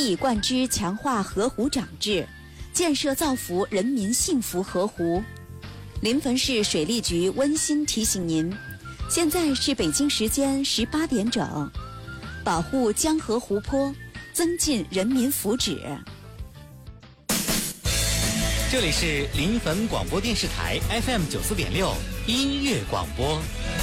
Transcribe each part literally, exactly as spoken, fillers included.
一以贯之强化河湖长治，建设造福人民幸福河湖。临汾市水利局温馨提醒您，现在是北京时间十八点整，保护江河湖泊，增进人民福祉。 这里是临汾广播电视台 F M 九四点六音乐广播。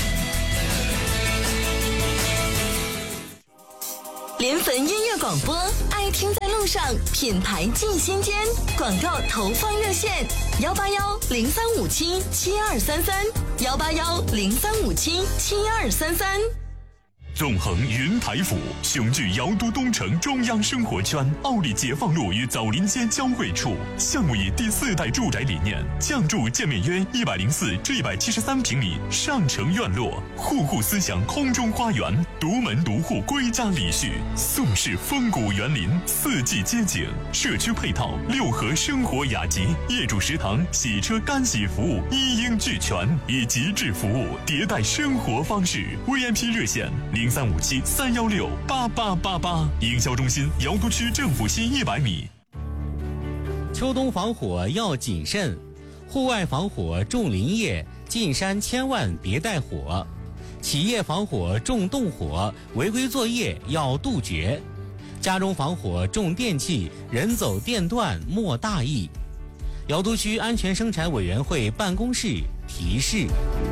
临汾音乐广播，爱听在路上，品牌进心间。广告投放热线：幺八幺零三五七七二三三，幺八幺零三五七七二三三。 纵横云台府，雄踞瑶都东城中央生活圈，奥利解放路与枣林街交汇处。项目以第四代住宅理念，降筑建面约一百零四至一百七十三平米上城院落，户户思想空中花园，独门独户归家礼序，宋式风骨园林，四季街景，社区配套六合生活雅集，业主食堂、洗车干洗服务一应俱全，以极致服务迭代生活方式。V I P 热线零三五七三幺六八八八八，营销中心瑶都区政府西一百米。 秋冬防火要谨慎，户外防火重林业，进山千万别带火。企业防火重动火，违规作业要杜绝。家中防火重电器，人走电断莫大意。瑶都区安全生产委员会办公室提示。